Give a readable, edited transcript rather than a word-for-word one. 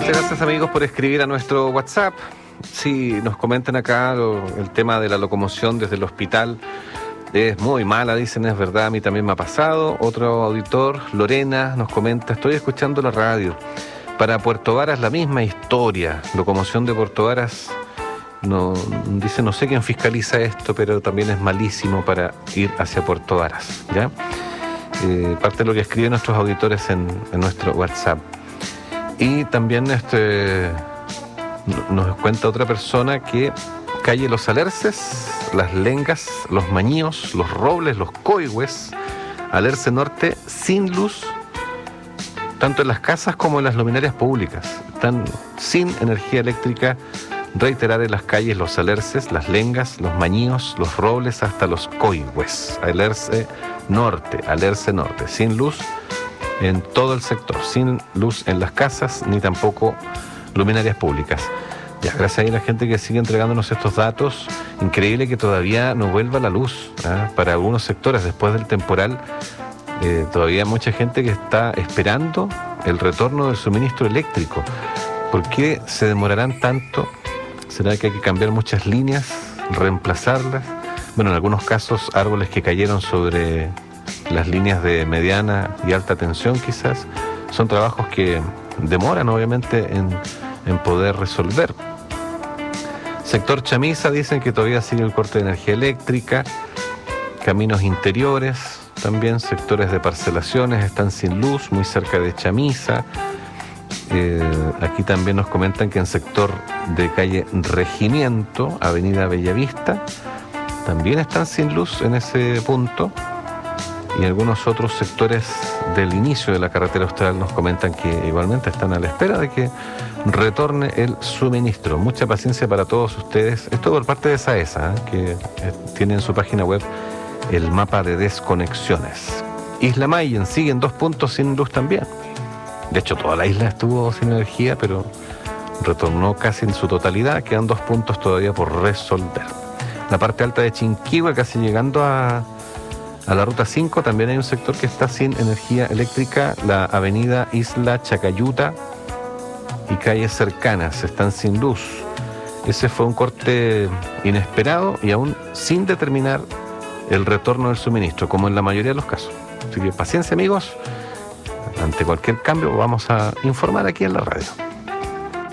Muchas gracias, amigos, por escribir a nuestro WhatsApp. Sí, nos comentan acá el tema de la locomoción desde el hospital. Es muy mala, dicen, es verdad, a mí también me ha pasado. Otro auditor, Lorena, nos comenta: estoy escuchando la radio. Para Puerto Varas la misma historia. Locomoción de Puerto Varas, no, dice, no sé quién fiscaliza esto, pero también es malísimo para ir hacia Puerto Varas, ¿ya? Parte de lo que escriben nuestros auditores en nuestro WhatsApp. Y también nos cuenta otra persona que calle Los Alerces, Las Lengas, Los Mañíos, Los Robles, Los Coihues, Alerce Norte, sin luz, tanto en las casas como en las luminarias públicas. Están sin energía eléctrica, reiterar, en las calles Los Alerces, Las Lengas, Los Mañíos, Los Robles, hasta Los Coihues. Alerce Norte, sin luz en todo el sector, sin luz en las casas, ni tampoco luminarias públicas. Ya, gracias a la gente que sigue entregándonos estos datos. Increíble que todavía no vuelva la luz, ¿eh? Para algunos sectores después del temporal. Todavía hay mucha gente que está esperando el retorno del suministro eléctrico. ¿Por qué se demorarán tanto? ¿Será que hay que cambiar muchas líneas, reemplazarlas? Bueno, en algunos casos árboles que cayeron sobre las líneas de mediana y alta tensión quizás. Son trabajos que demoran obviamente en poder resolver. Sector Chamisa, dicen que todavía sigue el corte de energía eléctrica. Caminos interiores, también sectores de parcelaciones están sin luz, muy cerca de Chamisa. Aquí también nos comentan que en sector de calle Regimiento, avenida Bellavista, también están sin luz en ese punto. Y algunos otros sectores del inicio de la carretera austral nos comentan que igualmente están a la espera de que retorne el suministro. Mucha paciencia para todos ustedes. Esto por parte de SAESA, que tiene en su página web el mapa de desconexiones. Isla Mayen sigue en 2 puntos sin luz también. De hecho, toda la isla estuvo sin energía, pero retornó casi en su totalidad. Quedan 2 puntos todavía por resolver. La parte alta de Chinquihue, casi llegando a la ruta 5, también hay un sector que está sin energía eléctrica. La avenida Isla Chacayuta y calles cercanas están sin luz. Ese fue un corte inesperado y aún sin determinar el retorno del suministro, como en la mayoría de los casos. Así que paciencia, amigos. Ante cualquier cambio vamos a informar aquí en la radio.